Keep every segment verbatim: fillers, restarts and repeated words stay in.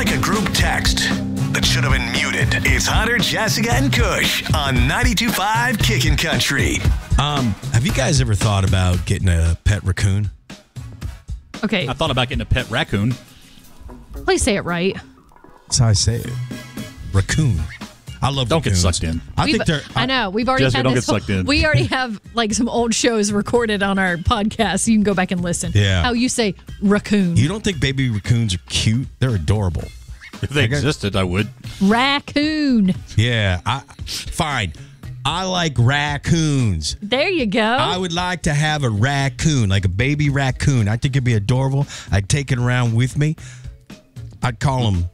like a group text that should have been muted. It's Hunter, Jessica, and Kush on ninety-two point five Kickin' Country. Um, have you guys ever thought about getting a pet raccoon? Okay. I thought about getting a pet raccoon. Please say it right. That's how I say it. Raccoon. I love Don't raccoons. get sucked in. I We've- think they're. I know. We've already Jessica, had don't this. get sucked in. We already have like some old shows recorded on our podcast. So you can go back and listen. Yeah. How you say raccoon. You don't think baby raccoons are cute? They're adorable. If they got- existed, I would. Raccoon. Yeah. I, fine. I like raccoons. There you go. I would like to have a raccoon, like a baby raccoon. I think it'd be adorable. I'd take it around with me. I'd call him.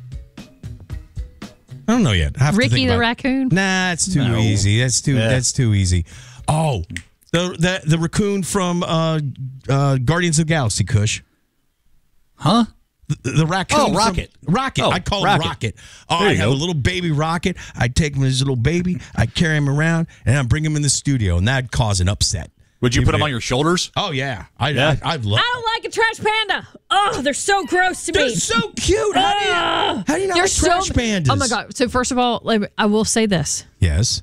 I don't know yet. I have to Ricky think the about it. raccoon? Nah, it's too No. easy. That's too. Yeah. That's too easy. Oh, the the the raccoon from uh, uh, Guardians of the Galaxy, Kush. Huh? The, the raccoon. Oh, from- Rocket. Rocket. Oh, I'd call Rocket. him Rocket. Oh, There I'd you have go. a little baby Rocket. I'd take him as a little baby. I'd carry him around, and I'd bring him in the studio, and that'd cause an upset. Would you put them on your shoulders? Oh yeah, I Yeah. I, I'd love. I don't like a trash panda. Oh, they're so gross to They're me. so cute. How do you, how do you not They're like trash so. pandas? Oh my god! So first of all, like, I will say this. Yes.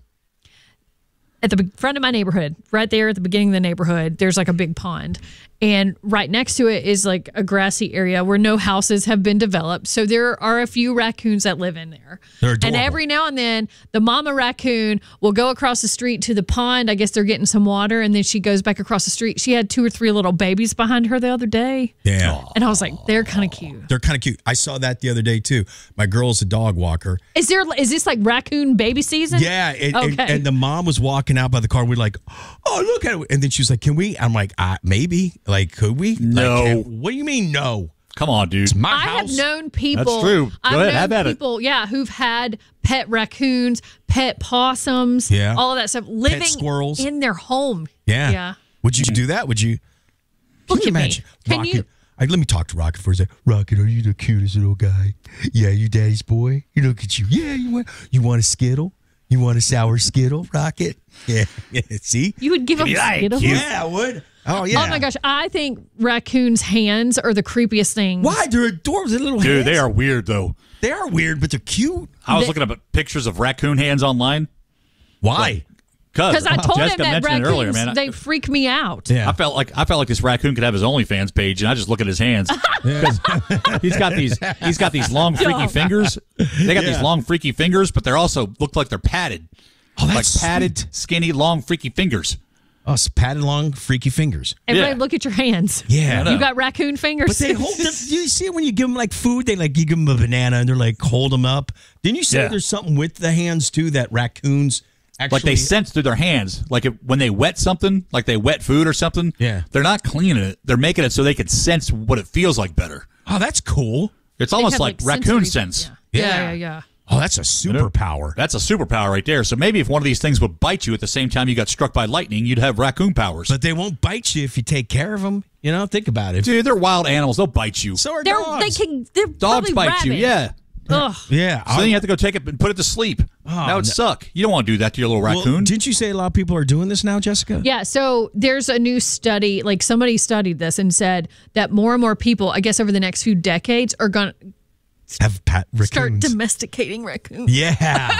At the be- front of my neighborhood, right there at the beginning of the neighborhood, there's like a big pond. And right next to it is like a grassy area where no houses have been developed. So there are a few raccoons that live in there. They're And adorable. every now and then, the mama raccoon will go across the street to the pond. I guess they're getting some water. And then she goes back across the street. She had two or three little babies behind her the other day. Yeah. And I was like, they're kind of cute. They're kind of cute. I saw that the other day too. My girl's a dog walker. Is there? Is this like raccoon baby season? Yeah, and, and- Okay. and the mom was walking out by the car. We're like, oh, look at it. And then she was like, can we? I'm like, uh, maybe. Like, could we? No. Like, can- what do you mean, no? Come on, dude. It's my I house. have known people. That's true. Go I've ahead, known have at it. people, yeah, who've had pet raccoons, pet possums, Yeah. all of that stuff living squirrels. in their home. Yeah. Yeah. Would you do that? Would you? Look Can you at me. imagine? Can Rocket. you? I, let me talk to Rocket for a second. Rocket, are you the cutest little guy? Yeah, you daddy's boy. You look at you. Yeah, you want you want a Skittle? You want a sour Skittle, Rocket? Yeah. yeah. See? You would give them Skittles? Yeah, I would. Oh yeah. Oh my gosh, I think raccoons' hands are the creepiest things. Why? They're adorable. They're little Dude, hands. they are weird, though. They are weird, but they're cute. I was They- looking up pictures of raccoon hands online. Why? Because I told Jessica him that mentioned it raccoons, earlier, man. they freak me out. Yeah. I felt like I felt like this raccoon could have his OnlyFans page, and I just look at his hands. 'Cause he's got these he's got these long freaky Yeah. fingers. They got Yeah. these long freaky fingers, but they're also look like they're padded, Oh, like that's padded, sweet. skinny, long freaky fingers. Us padded long, freaky fingers. Everybody, Yeah. look at your hands. Yeah. I know. You got raccoon fingers. But they hold them. You see it when you give them like food, they like you give them a banana and they're like hold them up. Didn't you say Yeah. there's something with the hands too that raccoons actually Like they sense through their hands. Like if, when they wet something, like they wet food or something. Yeah. they're not cleaning it. They're making it so they can sense what it feels like better. Oh, that's cool. It's They almost have, like, sensory- raccoon sense. Yeah, yeah, Yeah. yeah. yeah. Oh, that's a superpower. That's a superpower right there. So maybe if one of these things would bite you at the same time you got struck by lightning, you'd have raccoon powers. But they won't bite you if you take care of them. You know, think about it. Dude, they're wild animals. They'll bite you. So are They're, dogs. they can. They're Dogs probably bite you, rabid. yeah. Ugh. Yeah. So then you have to go take it and put it to sleep. that would no. suck. You don't want to do that to your little Well, raccoon. didn't you say a lot of people are doing this now, Jessica? Yeah, so there's a new study, like somebody studied this and said that more and more people, I guess over the next few decades, are going to Have pat start raccoons. domesticating raccoons. yeah.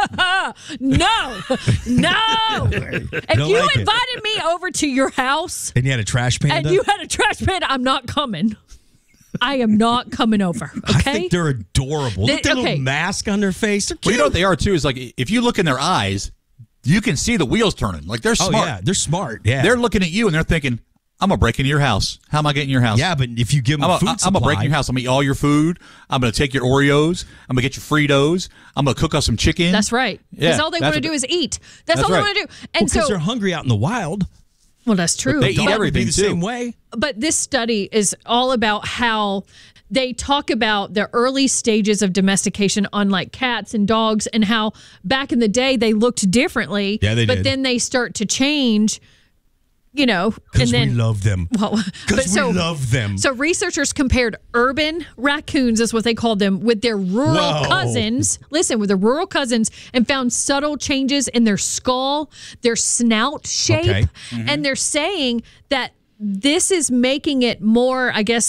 No, no. If Don't you like it. invited me over to your house And you had a trash panda. and you had a trash panda, I'm not coming. I am not coming over, I okay? think they're adorable. They- Look at their okay. little mask on their face. They're Well, cute. you know what they are too is like if you look in their eyes, you can see the wheels turning. Like they're oh smart. yeah, they're smart. Yeah. They're looking at you and they're thinking, "I'm gonna break into your house. How am I getting in your house? yeah, but if you give them I'm food gonna supply, break in your house. I'm gonna eat all your food. I'm gonna take your Oreos. I'm gonna get your Fritos. I'm gonna cook up some chicken. That's right. Because Yeah, all they that's want to what do they- is eat. That's, That's all they right. want to do. And because so, they're hungry out in the wild. well, that's true. they eat Dog would everything be the too. same way. But this study is all about how they talk about the early stages of domestication on like cats and dogs and how back in the day they looked differently. Yeah, they but did. then they start to change, you know, and Because then we love them. well, but Because so, we love them. So researchers compared urban raccoons, is what they called them, with their rural Whoa. cousins. Listen, with their rural cousins, and found subtle changes in their skull, their snout shape, Okay. and they're saying that this is making it more, I guess,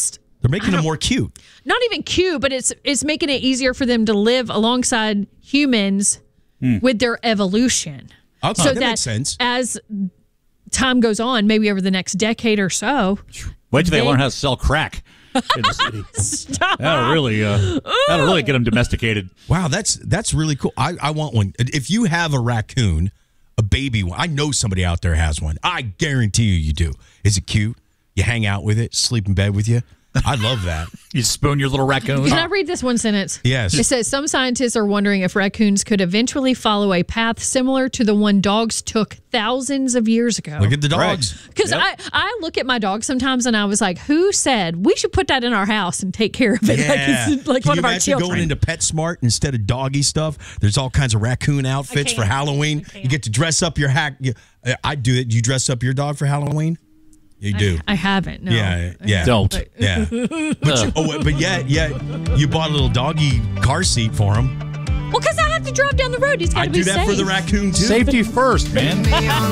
They're making them more cute. Not even cute, but it's it's making it easier for them to live alongside humans Hmm. with their evolution. Okay, so that makes sense. As time goes on, maybe over the next decade or so. Wait till they, They- learn how to sell crack in the city. Stop. That'll really, uh, that'll really get them domesticated. Wow, that's that's really cool. I, I want one. If you have a raccoon, a baby one, I know somebody out there has one. I guarantee you, you do. Is it cute? You hang out with it, sleep in bed with you. I love that. You spoon your little raccoon. Can I read this one sentence? Yes. It says some scientists are wondering if raccoons could eventually follow a path similar to the one dogs took thousands of years ago. Look at the dogs. Because Yep. I, I look at my dog sometimes and I was like, who said we should put that in our house and take care of it like it's like Can one you of our imagine children? going into PetSmart instead of doggy stuff? There's all kinds of raccoon outfits for can't. Halloween. I You get to dress up your hack. you- uh, I do it. You dress up your dog for Halloween? You do. I haven't. No. Yeah, yeah. Don't. Yeah. But, you, oh, but yet, yet, you bought a little doggy car seat for him. Well, because I have to drive down the road. He's got I to be do that safe. for the raccoon too. Safety first, man.